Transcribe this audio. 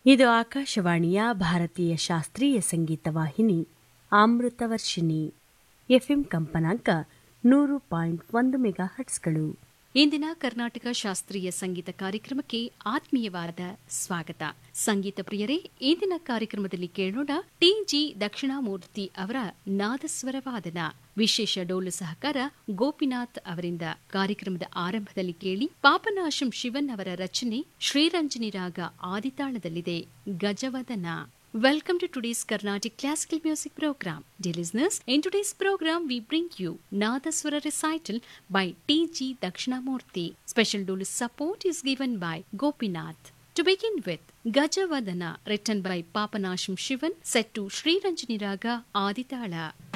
ಇದು ಆಕಾಶವಾಣಿಯ ಭಾರತೀಯ ಶಾಸ್ತ್ರೀಯ ಸಂಗೀತ ವಾಹಿನಿ ಅಮೃತವರ್ಷಿಣಿ. ಎಫ್ಎಂ ಕಂಪನಾಂಕ 100.1 ಮೆಗಾಹರ್ಟ್ಸ್ಗಳು. ಇಂದಿನ ಕರ್ನಾಟಕ ಶಾಸ್ತ್ರೀಯ ಸಂಗೀತ ಕಾರ್ಯಕ್ರಮಕ್ಕೆ ಆತ್ಮೀಯವಾದ ಸ್ವಾಗತ. ಸಂಗೀತ ಪ್ರಿಯರೇ, ಇಂದಿನ ಕಾರ್ಯಕ್ರಮದಲ್ಲಿ ಕೇಳೋಣ ಟಿ.ಜಿ. ದಕ್ಷಿಣಾಮೂರ್ತಿ ಅವರ ನಾದಸ್ವರ ವಾದನ. ವಿಶೇಷ ಡೋಲು ಸಹಕಾರ ಗೋಪಿನಾಥ್ ಅವರಿಂದ. ಕಾರ್ಯಕ್ರಮದ ಆರಂಭದಲ್ಲಿ ಕೇಳಿ ಪಾಪನಾಶಂ ಶಿವನ್ ಅವರ ರಚನೆ ಶ್ರೀರಂಜನಿ ರಾಗ ಆದಿತಾಳದಲ್ಲಿದೆ, ಗಜವದನ. Welcome to today's Carnatic Classical Music Program. Dear listeners, in today's program we bring you Nadaswara recital by T.G. Dakshinamurthy. Special dolu support is given by Gopinath. To begin with, Gajavadana, written by Papanasham Shivan, set to Sri Ranjani Raga Aditala.